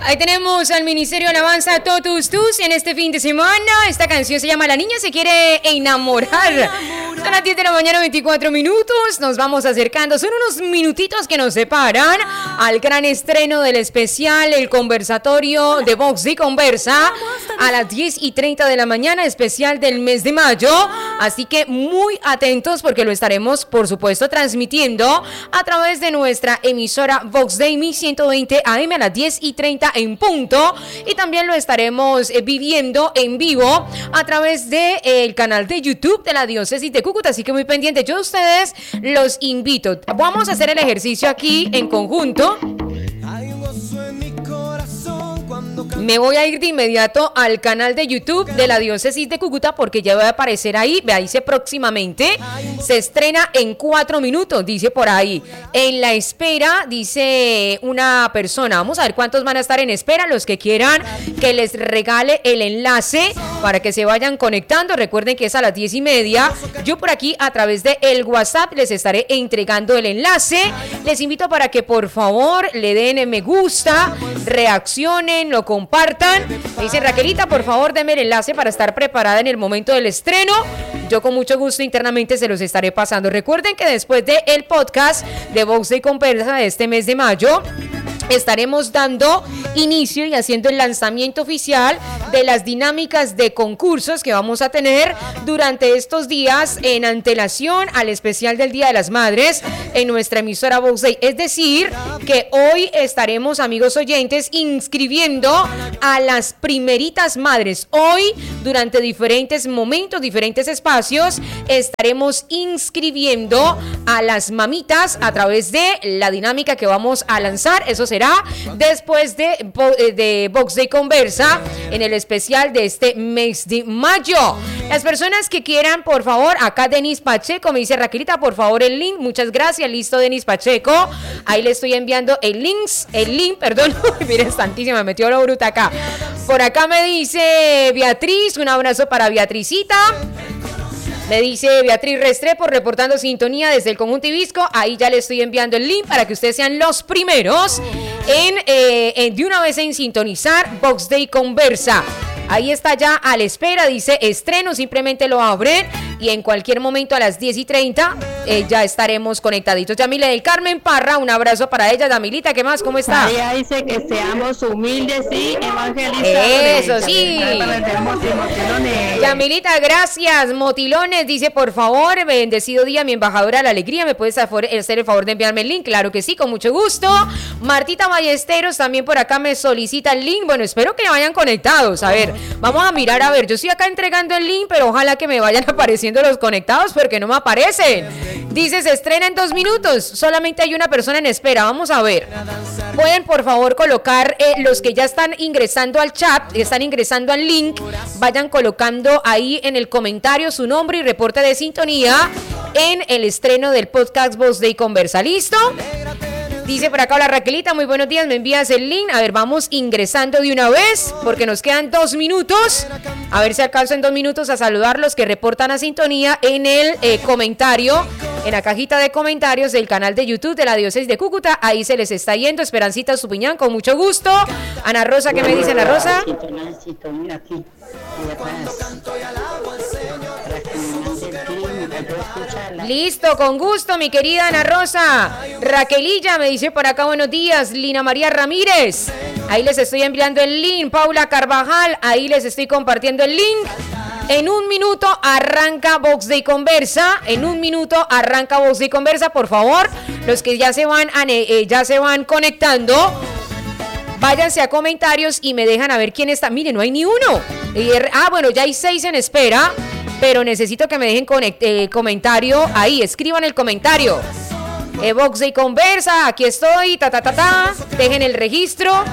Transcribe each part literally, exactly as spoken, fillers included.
Ahí tenemos al Ministerio de Alabanza Totus Tus en este fin de semana. Esta canción se llama La Niña se quiere enamorar. Son las diez de la mañana, veinticuatro minutos. Nos vamos acercando. Son unos minutitos que nos separan al gran estreno del especial, el conversatorio de Vox y Conversa, a las diez y treinta de la mañana, especial del mes de mayo. Así que muy atentos porque lo estaremos, por supuesto, transmitiendo a través de nuestra emisora Vox Day mil ciento veinte A M a las diez y treinta en punto, y también lo estaremos eh, viviendo en vivo a través del de, canal de YouTube de la Diócesis de Cúcuta, así que muy pendiente. Yo a ustedes los invito. Vamos a hacer el ejercicio aquí en conjunto. Me voy a ir de inmediato al canal de YouTube de la Diócesis de Cúcuta porque ya va a aparecer ahí. Ve, ahí dice próximamente. Se estrena en cuatro minutos, dice por ahí. En la espera, dice una persona. Vamos a ver cuántos van a estar en espera. Los que quieran que les regale el enlace para que se vayan conectando. Recuerden que es a las diez y media. Yo por aquí a través de el WhatsApp les estaré entregando el enlace. Les invito para que por favor le den me gusta, reaccionen, lo compartan. Me dice Raquelita, por favor, denme el enlace para estar preparada en el momento del estreno. Yo con mucho gusto internamente se los estaré pasando. Recuerden que después del podcast de Vox y Conversa de este mes de mayo, estaremos dando inicio y haciendo el lanzamiento oficial de las dinámicas de concursos que vamos a tener durante estos días en antelación al especial del Día de las Madres en nuestra emisora Vox Day. Es decir, que hoy estaremos, amigos oyentes, inscribiendo a las primeritas madres. Hoy, durante diferentes momentos, diferentes espacios, estaremos inscribiendo a las mamitas a través de la dinámica que vamos a lanzar. Eso será después de, de Vox Day Conversa en el especial de este mes de mayo. Las personas que quieran, por favor, acá Denis Pacheco me dice Raquelita, por favor el link. Muchas gracias, listo Denis Pacheco. Ahí le estoy enviando el link, el link, perdón. Miren, santísima, me metió lo bruta acá. Por acá me dice Beatriz, un abrazo para Beatricita. Me dice Beatriz Restrepo reportando sintonía desde el Conjunto Ibisco. Ahí ya le estoy enviando el link para que ustedes sean los primeros en, eh, en de una vez en sintonizar Vox Day Conversa. Ahí está ya a la espera, dice estreno, simplemente lo abren y en cualquier momento a las diez y treinta eh, ya estaremos conectaditos. Yamile del Carmen Parra, un abrazo para ella. Yamilita, ¿qué más? ¿Cómo está? Ella dice que seamos humildes y evangelizadores. Eso sí. Yamilita, gracias. Motilones, dice por favor, bendecido día, mi embajadora de la alegría. ¿Me puedes hacer el favor de enviarme el link? Claro que sí, con mucho gusto. Martita Ballesteros también por acá me solicita el link. Bueno, espero que vayan conectados. A ver, vamos a mirar, a ver, yo estoy acá entregando el link, pero ojalá que me vayan apareciendo los conectados porque no me aparecen. Dice, se estrena en dos minutos, solamente hay una persona en espera. Vamos a ver. Pueden por favor colocar eh, los que ya están ingresando al chat, están ingresando al link, vayan colocando ahí en el comentario su nombre y reporte de sintonía en el estreno del podcast Vox Day Conversa. ¿Listo? Dice por acá, hola Raquelita, muy buenos días, me envías el link. A ver, vamos ingresando de una vez porque nos quedan dos minutos. A ver si alcanzo en dos minutos a saludar los que reportan a sintonía en el eh, comentario, en la cajita de comentarios del canal de YouTube de la Diócesis de Cúcuta. Ahí se les está yendo. Esperancita Supiñán, con mucho gusto. Ana Rosa, ¿qué me dice Ana Rosa? Listo, con gusto, mi querida Ana Rosa. Raquelilla me dice por acá, buenos días. Lina María Ramírez, ahí les estoy enviando el link. Paula Carvajal, ahí les estoy compartiendo el link. En un minuto arranca Vox Day Conversa. En un minuto arranca Vox Day Conversa. Por favor, los que ya se van, a, eh, ya se van conectando, váyanse a comentarios y me dejan a ver quién está. Miren, no hay ni uno. Ah, bueno, ya hay seis en espera, pero necesito que me dejen conect- eh, comentario ahí. Escriban el comentario. Eh, Vox Day Conversa, aquí estoy, ta, ta, ta, ta. Dejen el registro.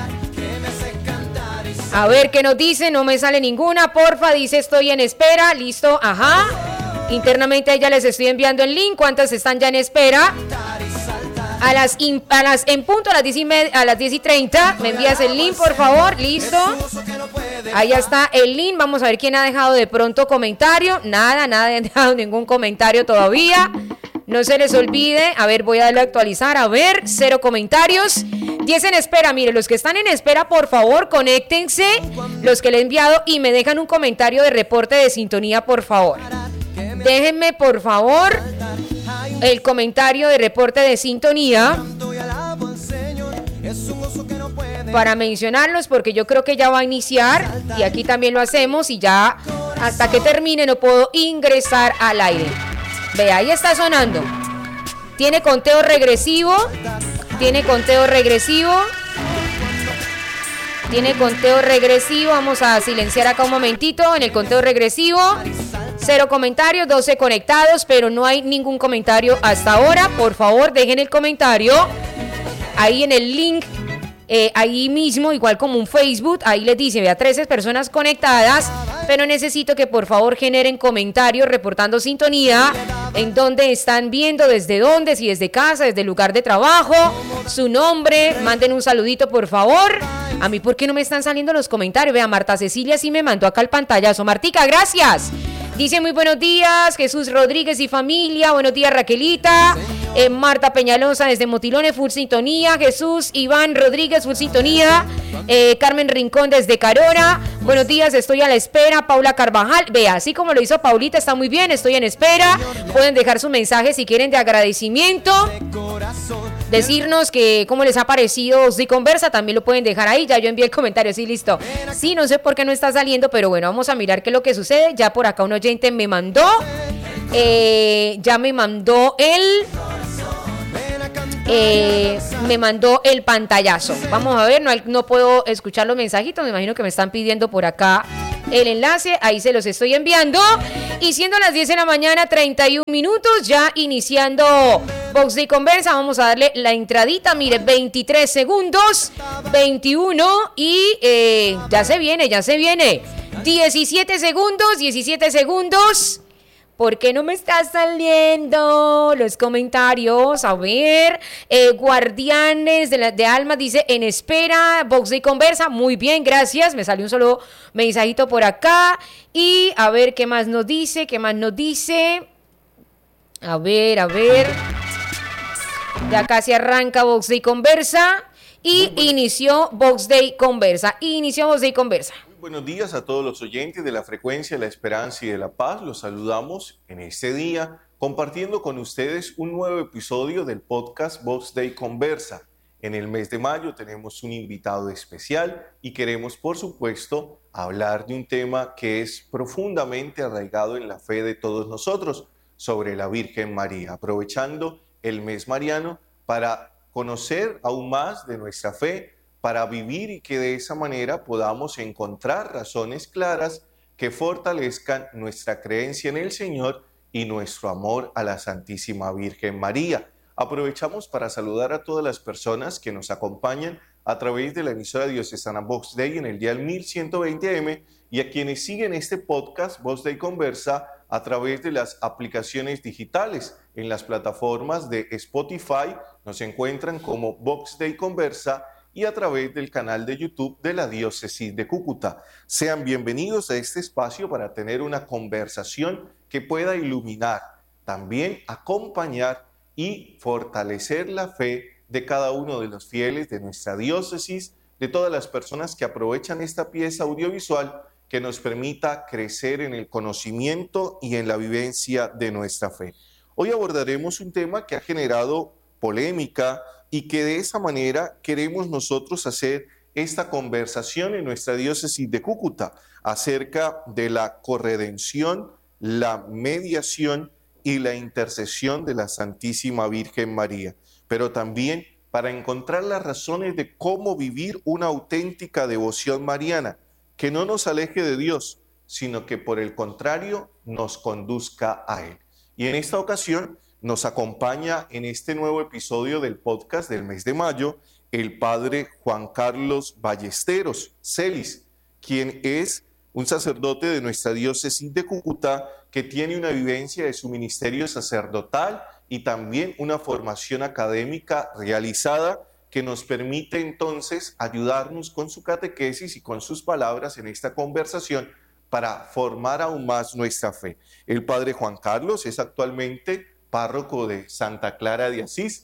A ver qué nos dice, no me sale ninguna. Porfa, dice estoy en espera. Listo, ajá. Internamente ya les estoy enviando el link. ¿Cuántas están ya en espera? A las, in, a las en punto, a las diez y media, a las diez y treinta, me envías el link, por favor. Listo. Ahí está el link. Vamos a ver quién ha dejado de pronto comentario. Nada, nadie ha dejado ningún comentario todavía. No se les olvide. A ver, voy a darle a actualizar. A ver, cero comentarios. diez en espera, mire, los que están en espera, por favor, conéctense, los que le he enviado y me dejan un comentario de reporte de sintonía, por favor. Déjenme, por favor, el comentario de reporte de sintonía para mencionarlos, porque yo creo que ya va a iniciar y aquí también lo hacemos y ya hasta que termine no puedo ingresar al aire. Ve, ahí está sonando. Tiene conteo regresivo. Tiene conteo regresivo. Tiene conteo regresivo. Vamos a silenciar acá un momentito en el conteo regresivo. Cero comentarios, doce conectados, pero no hay ningún comentario hasta ahora. Por favor, dejen el comentario ahí en el link. Eh, ahí mismo, igual como un Facebook, ahí les dice, vea, trece personas conectadas, pero necesito que por favor generen comentarios reportando sintonía, en dónde están viendo, desde dónde, si desde casa, desde el lugar de trabajo, su nombre, manden un saludito por favor. A mí, ¿por qué no me están saliendo los comentarios? Vea, Marta Cecilia sí me mandó acá el pantallazo. Martica, gracias. Dice muy buenos días, Jesús Rodríguez y familia. Buenos días, Raquelita. Eh, Marta Peñalosa desde Motilones, full sintonía. Jesús Iván Rodríguez, full sintonía. Eh, Carmen Rincón desde Carora. Buenos días, estoy a la espera. Paula Carvajal. Vea, así como lo hizo Paulita, está muy bien. Estoy en espera. Pueden dejar su mensaje si quieren de agradecimiento. Decirnos que cómo les ha parecido Si Conversa, también lo pueden dejar ahí. Ya yo envié el comentario, sí, listo. Sí, no sé por qué no está saliendo, pero bueno, vamos a mirar qué es lo que sucede. Ya por acá un oyente me mandó, eh, ya me mandó el, eh, me mandó el pantallazo. Vamos a ver, no, no puedo escuchar los mensajitos, me imagino que me están pidiendo por acá el enlace, ahí se los estoy enviando. Y siendo las diez de la mañana, treinta y un minutos, ya iniciando Vox de Conversa, vamos a darle la entradita, mire, veintitrés segundos, veintiuno y eh, ya se viene, ya se viene, diecisiete segundos, diecisiete segundos. ¿Por qué no me está saliendo los comentarios? A ver, eh, Guardianes de, la, de Alma dice en espera, Vox de Conversa, muy bien, gracias, me salió un solo mensajito por acá. Y a ver qué más nos dice, qué más nos dice. A ver, a ver. Ya casi arranca Vox Day Conversa y inició Vox Day Conversa. Inició Vox Day Conversa. Buenos días a todos los oyentes de la frecuencia de la esperanza y de la paz. Los saludamos en este día compartiendo con ustedes un nuevo episodio del podcast Vox Day Conversa. En el mes de mayo tenemos un invitado especial y queremos, por supuesto, hablar de un tema que es profundamente arraigado en la fe de todos nosotros, sobre la Virgen María, aprovechando el mes mariano para conocer aún más de nuestra fe, para vivir y que de esa manera podamos encontrar razones claras que fortalezcan nuestra creencia en el Señor y nuestro amor a la Santísima Virgen María. Aprovechamos para saludar a todas las personas que nos acompañan a través de la emisora diocesana Vox Day en el dial mil ciento veinte eme y a quienes siguen este podcast Vox Day Conversa a través de las aplicaciones digitales. En las plataformas de Spotify nos encuentran como Vox Day Conversa y a través del canal de YouTube de la Diócesis de Cúcuta. Sean bienvenidos a este espacio para tener una conversación que pueda iluminar, también acompañar y fortalecer la fe de cada uno de los fieles de nuestra diócesis, de todas las personas que aprovechan esta pieza audiovisual que nos permita crecer en el conocimiento y en la vivencia de nuestra fe. Hoy abordaremos un tema que ha generado polémica y que de esa manera queremos nosotros hacer esta conversación en nuestra diócesis de Cúcuta acerca de la corredención, la mediación y la intercesión de la Santísima Virgen María, pero también para encontrar las razones de cómo vivir una auténtica devoción mariana, que no nos aleje de Dios, sino que por el contrario nos conduzca a Él. Y en esta ocasión nos acompaña en este nuevo episodio del podcast del mes de mayo el padre Juan Carlos Ballesteros Celis, quien es un sacerdote de nuestra diócesis de Cúcuta que tiene una vivencia de su ministerio sacerdotal y también una formación académica realizada que nos permite entonces ayudarnos con su catequesis y con sus palabras en esta conversación para formar aún más nuestra fe. El padre Juan Carlos es actualmente párroco de Santa Clara de Asís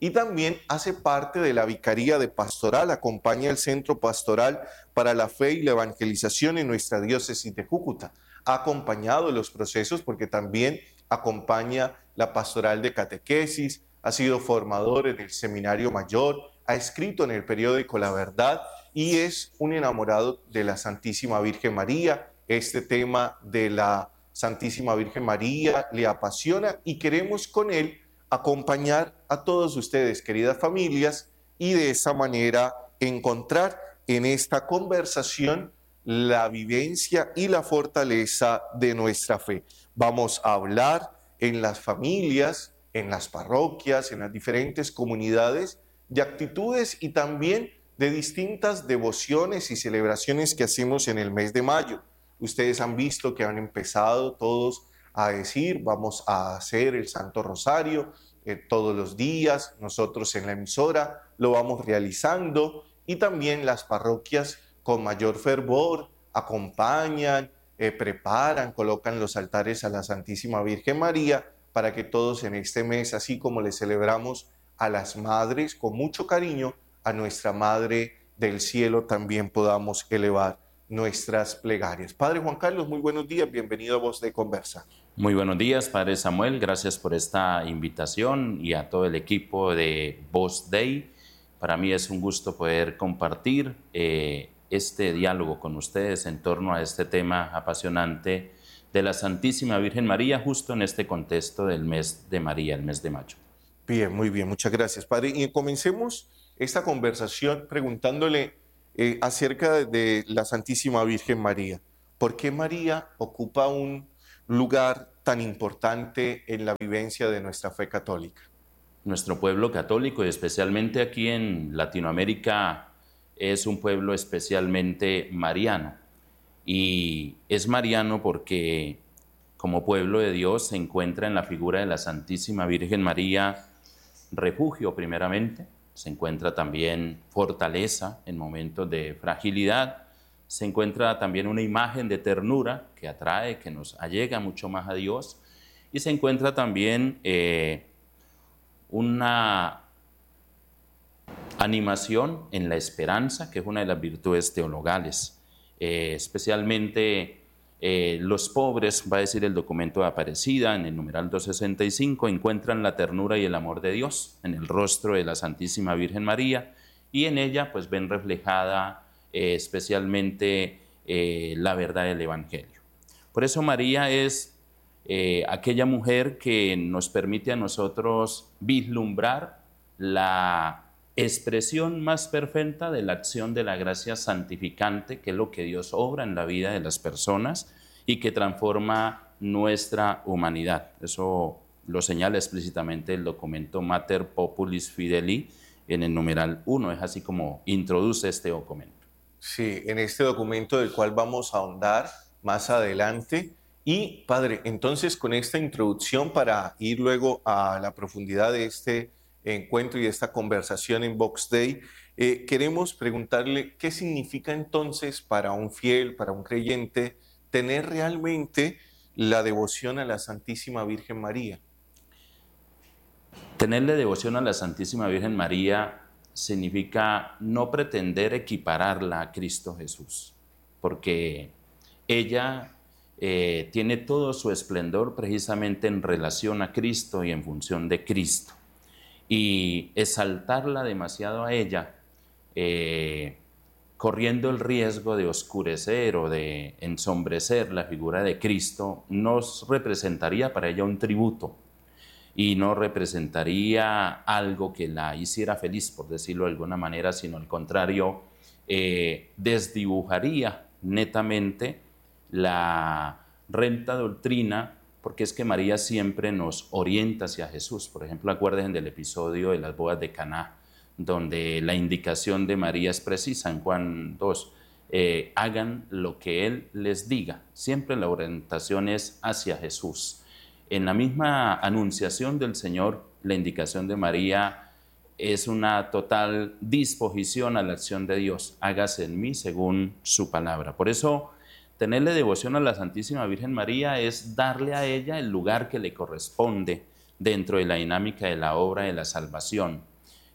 y también hace parte de la Vicaría de Pastoral, acompaña el Centro Pastoral para la Fe y la Evangelización en nuestra diócesis de Cúcuta. Ha acompañado los procesos porque también acompaña la pastoral de catequesis, ha sido formador en el Seminario Mayor, ha escrito en el periódico La Verdad y es un enamorado de la Santísima Virgen María. Este tema de la Santísima Virgen María le apasiona y queremos con él acompañar a todos ustedes, queridas familias, y de esa manera encontrar en esta conversación la vivencia y la fortaleza de nuestra fe. Vamos a hablar en las familias, en las parroquias, en las diferentes comunidades, de actitudes y también de distintas devociones y celebraciones que hacemos en el mes de mayo. Ustedes han visto que han empezado todos a decir, vamos a hacer el Santo Rosario eh, todos los días. Nosotros en la emisora lo vamos realizando y también las parroquias con mayor fervor acompañan, eh, preparan, colocan los altares a la Santísima Virgen María para que todos en este mes, así como le celebramos a las madres con mucho cariño, a nuestra Madre del Cielo también podamos elevar nuestras plegarias. Padre Juan Carlos, muy buenos días, bienvenido a Voz de Conversa. Muy buenos días, Padre Samuel, gracias por esta invitación y a todo el equipo de Voz Dei. Para mí es un gusto poder compartir eh, este diálogo con ustedes en torno a este tema apasionante de la Santísima Virgen María, justo en este contexto del mes de María, el mes de mayo. Bien, muy bien, muchas gracias, Padre. Y comencemos esta conversación preguntándole eh, acerca de, de la Santísima Virgen María. ¿Por qué María ocupa un lugar tan importante en la vivencia de nuestra fe católica? Nuestro pueblo católico, y especialmente aquí en Latinoamérica, es un pueblo especialmente mariano. Y es mariano porque como pueblo de Dios se encuentra en la figura de la Santísima Virgen María refugio primeramente, se encuentra también fortaleza en momentos de fragilidad, se encuentra también una imagen de ternura que atrae, que nos allega mucho más a Dios, y se encuentra también eh, una animación en la esperanza, que es una de las virtudes teologales. Eh, especialmente eh, los pobres, va a decir el documento de Aparecida en el numeral doscientos sesenta y cinco, encuentran la ternura y el amor de Dios en el rostro de la Santísima Virgen María, y en ella pues ven reflejada eh, especialmente eh, la verdad del Evangelio. Por eso María es eh, aquella mujer que nos permite a nosotros vislumbrar la expresión más perfecta de la acción de la gracia santificante, que es lo que Dios obra en la vida de las personas y que transforma nuestra humanidad. Eso lo señala explícitamente el documento Mater Populis Fideli en el numeral uno, es así como introduce este documento. Sí, en este documento del cual vamos a ahondar más adelante. Y, Padre, entonces con esta introducción para ir luego a la profundidad de este encuentro y esta conversación en Vox Dei, eh, queremos preguntarle qué significa entonces para un fiel, para un creyente, tener realmente la devoción a la Santísima Virgen María. Tenerle devoción a la Santísima Virgen María significa no pretender equipararla a Cristo Jesús, porque ella eh, tiene todo su esplendor precisamente en relación a Cristo y en función de Cristo. Y exaltarla demasiado a ella, eh, corriendo el riesgo de oscurecer o de ensombrecer la figura de Cristo, nos representaría para ella un tributo y no representaría algo que la hiciera feliz, por decirlo de alguna manera, sino al contrario, eh, desdibujaría netamente la recta doctrina, porque es que María siempre nos orienta hacia Jesús. Por ejemplo, acuérdense del episodio de las bodas de Caná, donde la indicación de María es precisa en Juan dos, eh, hagan lo que Él les diga. Siempre la orientación es hacia Jesús. En la misma anunciación del Señor, la indicación de María es una total disposición a la acción de Dios. Hágase en mí según su palabra. Por eso, tenerle devoción a la Santísima Virgen María es darle a ella el lugar que le corresponde dentro de la dinámica de la obra de la salvación.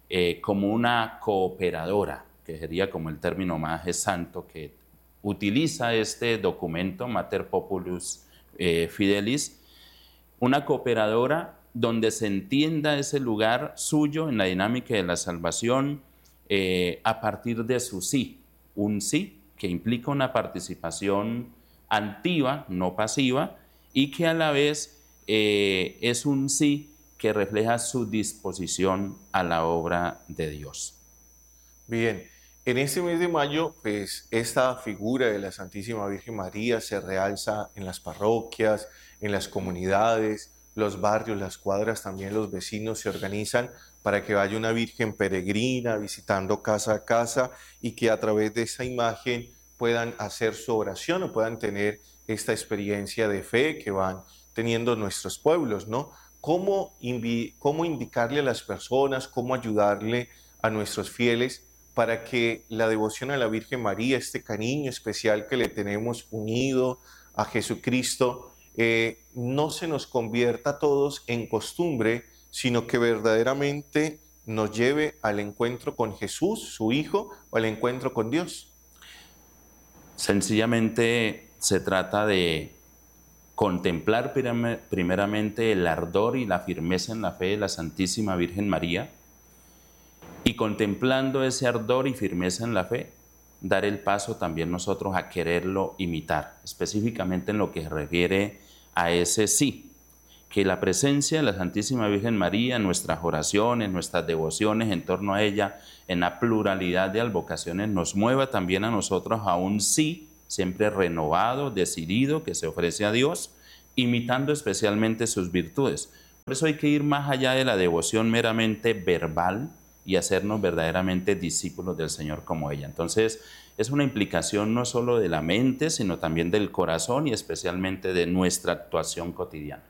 eh, como una cooperadora, que sería como el término más exacto que utiliza este documento, Mater Populus eh, Fidelis, una cooperadora donde se entienda ese lugar suyo en la dinámica de la salvación eh, a partir de su sí, un sí que implica una participación activa, no pasiva, y que a la vez eh, es un sí que refleja su disposición a la obra de Dios. Bien, en este mes de mayo, pues esta figura de la Santísima Virgen María se realza en las parroquias, en las comunidades, los barrios, las cuadras, también los vecinos se organizan para que vaya una Virgen peregrina visitando casa a casa y que a través de esa imagen puedan hacer su oración o puedan tener esta experiencia de fe que van teniendo nuestros pueblos, ¿no? ¿Cómo, invi- cómo indicarle a las personas, cómo ayudarle a nuestros fieles para que la devoción a la Virgen María, este cariño especial que le tenemos unido a Jesucristo, eh, no se nos convierta a todos en costumbre, sino que verdaderamente nos lleve al encuentro con Jesús, su Hijo, o al encuentro con Dios? Sencillamente se trata de contemplar primeramente el ardor y la firmeza en la fe de la Santísima Virgen María, y contemplando ese ardor y firmeza en la fe, dar el paso también nosotros a quererlo imitar, específicamente en lo que se refiere a ese sí, que la presencia de la Santísima Virgen María en nuestras oraciones, nuestras devociones en torno a ella, en la pluralidad de advocaciones, nos mueva también a nosotros a un sí, siempre renovado, decidido, que se ofrece a Dios, imitando especialmente sus virtudes. Por eso hay que ir más allá de la devoción meramente verbal y hacernos verdaderamente discípulos del Señor como ella. Entonces, es una implicación no solo de la mente, sino también del corazón y especialmente de nuestra actuación cotidiana.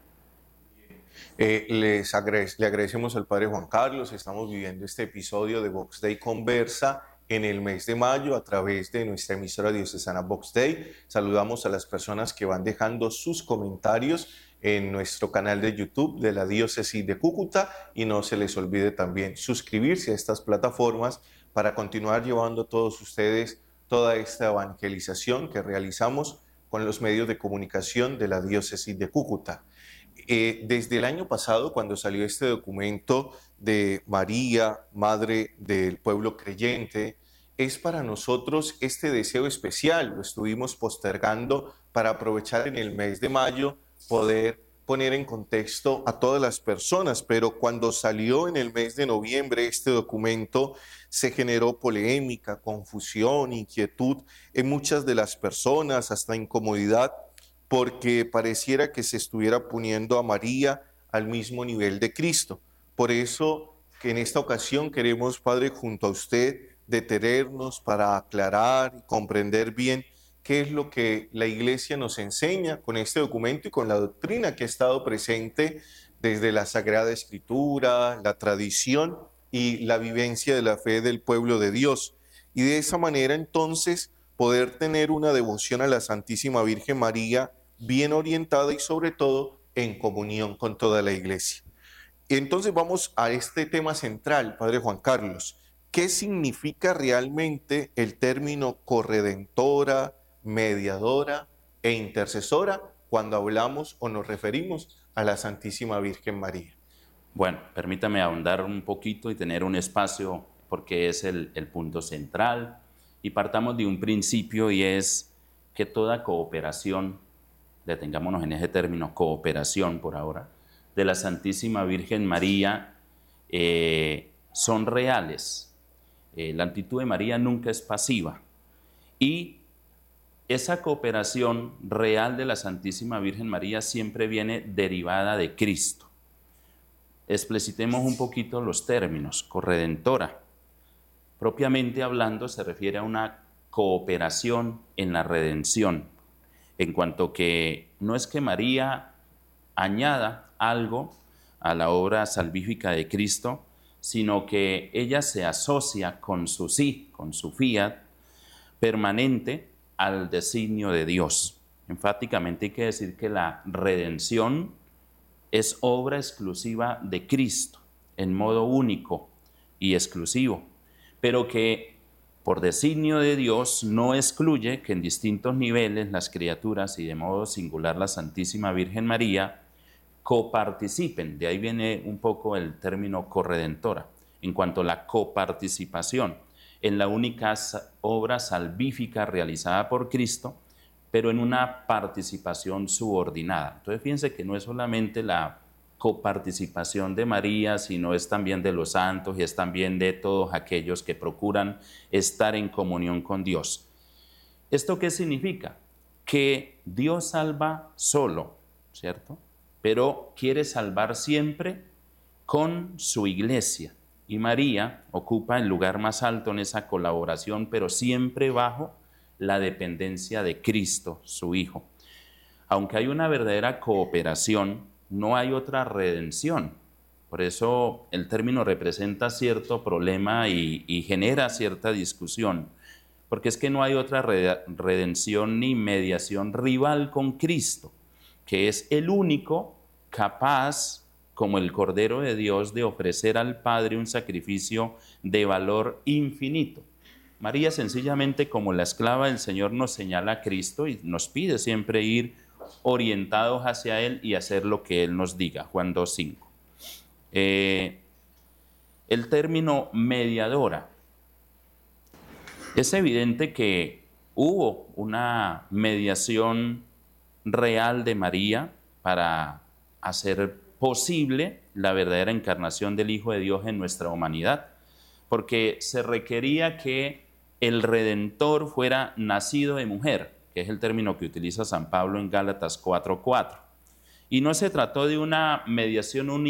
Eh, les agrade- le agradecemos al Padre Juan Carlos. Estamos viviendo este episodio de Vox Day Conversa en el mes de mayo a través de nuestra emisora diocesana Vox Day. Saludamos a las personas que van dejando sus comentarios en nuestro canal de YouTube de la Diócesis de Cúcuta, y no se les olvide también suscribirse a estas plataformas para continuar llevando a todos ustedes toda esta evangelización que realizamos con los medios de comunicación de la Diócesis de Cúcuta. Eh, desde el año pasado, cuando salió este documento de María, Madre del Pueblo Creyente, es para nosotros este deseo especial. Lo estuvimos postergando para aprovechar en el mes de mayo, poder poner en contexto a todas las personas, pero cuando salió en el mes de noviembre este documento, se generó polémica, confusión, inquietud en muchas de las personas, hasta incomodidad, porque pareciera que se estuviera poniendo a María al mismo nivel de Cristo. Por eso que en esta ocasión queremos, Padre, junto a usted, detenernos para aclarar y comprender bien qué es lo que la Iglesia nos enseña con este documento y con la doctrina que ha estado presente desde la Sagrada Escritura, la tradición y la vivencia de la fe del pueblo de Dios. Y de esa manera, entonces, poder tener una devoción a la Santísima Virgen María bien orientada y sobre todo en comunión con toda la Iglesia. Y entonces vamos a este tema central, Padre Juan Carlos. ¿Qué significa realmente el término corredentora, mediadora e intercesora cuando hablamos o nos referimos a la Santísima Virgen María? Bueno, permítame ahondar un poquito y tener un espacio porque es el, el punto central, y partamos de un principio, y es que toda cooperación, detengámonos en ese término, cooperación por ahora, de la Santísima Virgen María eh, son reales. Eh, la actitud de María nunca es pasiva, y esa cooperación real de la Santísima Virgen María siempre viene derivada de Cristo. Explicitemos un poquito los términos. Corredentora, propiamente hablando, se refiere a una cooperación en la redención, en cuanto que no es que María añada algo a la obra salvífica de Cristo, sino que ella se asocia con su sí, con su fiat permanente al designio de Dios. Enfáticamente hay que decir que la redención es obra exclusiva de Cristo, en modo único, y exclusivo, pero que por designio de Dios no excluye que en distintos niveles las criaturas y de modo singular la Santísima Virgen María coparticipen. De ahí viene un poco el término corredentora, en cuanto a la coparticipación en la única obra salvífica realizada por Cristo, pero en una participación subordinada. Entonces fíjense que no es solamente la coparticipación de María, sino es también de los santos y es también de todos aquellos que procuran estar en comunión con Dios. ¿Esto qué significa? Que Dios salva solo, ¿cierto? Pero quiere salvar siempre con su iglesia. Y María ocupa el lugar más alto en esa colaboración, pero siempre bajo la dependencia de Cristo, su Hijo. Aunque hay una verdadera cooperación, no hay otra redención. Por eso el término representa cierto problema y, y genera cierta discusión, porque es que no hay otra redención ni mediación rival con Cristo, que es el único capaz, como el Cordero de Dios, de ofrecer al Padre un sacrificio de valor infinito. María, sencillamente, como la esclava del Señor, nos señala a Cristo y nos pide siempre ir orientados hacia Él y hacer lo que Él nos diga. Juan dos cinco. Eh, el término mediadora. Es evidente que hubo una mediación real de María para hacer posible la verdadera encarnación del Hijo de Dios en nuestra humanidad, porque se requería que el Redentor fuera nacido de mujer, que es el término que utiliza San Pablo en Gálatas cuatro cuatro. Y no se trató de una mediación única